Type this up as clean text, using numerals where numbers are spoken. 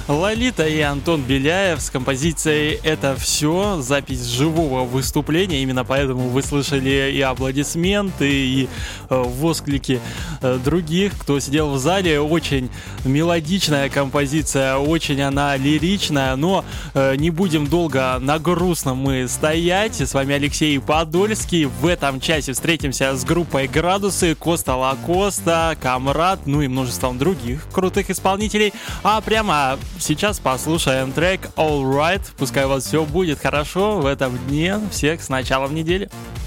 Лолита и Антон Беляев с композицией «Это все», запись живого выступления, именно поэтому вы слышали и аплодисменты, и восклики других, кто сидел в зале. Очень мелодичная композиция, очень она лиричная, но не будем долго на грустном мы стоять. С вами Алексей Подольский. В этом часе встретимся с группой «Градусы», Коста Лакоста, Камрад, ну и множеством других крутых исполнителей. А прямо сейчас послушаем трек All Right. Пускай у вас все будет хорошо в этом дне. Всех с началом недели.